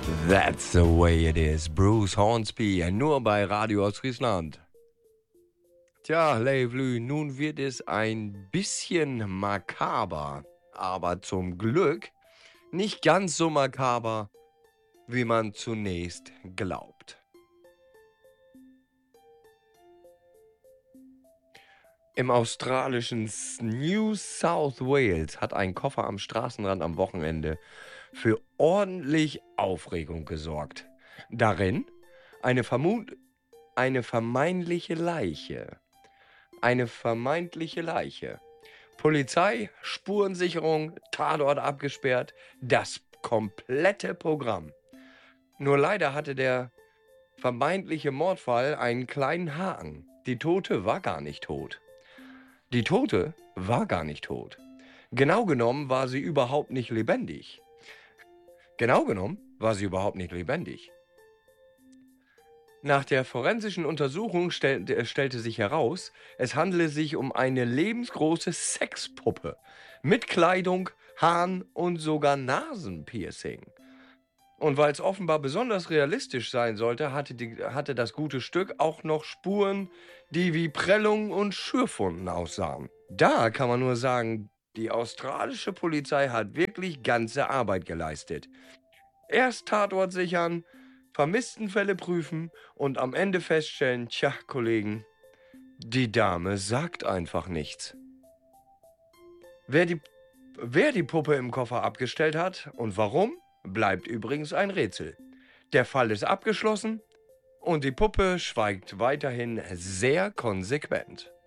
That's the way it is. Bruce Hornsby, nur bei Radio Ostfriesland. Tja, Leivlü, nun wird es ein bisschen makaber, aber zum Glück nicht ganz so makaber, wie man zunächst glaubt. Im australischen New South Wales hat ein Koffer am Straßenrand am Wochenende für ordentlich Aufregung gesorgt. Darin eine vermeintliche Leiche. Eine vermeintliche Leiche. Polizei, Spurensicherung, Tatort abgesperrt, das komplette Programm. Nur leider hatte der vermeintliche Mordfall einen kleinen Haken. Die Tote war gar nicht tot. Die Tote war gar nicht tot. Genau genommen war sie überhaupt nicht lebendig. Nach der forensischen Untersuchung stellte sich heraus, es handele sich um eine lebensgroße Sexpuppe mit Kleidung, Haaren und sogar Nasenpiercing. Und weil es offenbar besonders realistisch sein sollte, hatte das gute Stück auch noch Spuren, die wie Prellungen und Schürfwunden aussahen. Da kann man nur sagen, die australische Polizei hat wirklich ganze Arbeit geleistet. Erst Tatort sichern, Vermisstenfälle prüfen und am Ende feststellen, tja, Kollegen, die Dame sagt einfach nichts. Wer die Puppe im Koffer abgestellt hat und warum, bleibt übrigens ein Rätsel. Der Fall ist abgeschlossen und die Puppe schweigt weiterhin sehr konsequent.